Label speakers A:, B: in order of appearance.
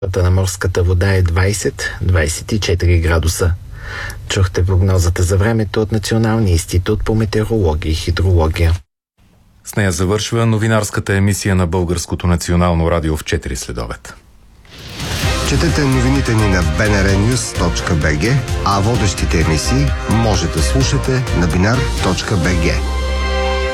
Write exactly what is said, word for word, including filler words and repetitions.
A: на морската вода е двайсет до двайсет и четири градуса. Чухте прогнозата за времето от Националния институт по метеорология и хидрология.
B: С нея завършва новинарската емисия на Българското национално радио в четири следобед.
C: Четете новините ни на би ен ар нюз точка би джи, а водещите емисии може да слушате на бинар точка би джи.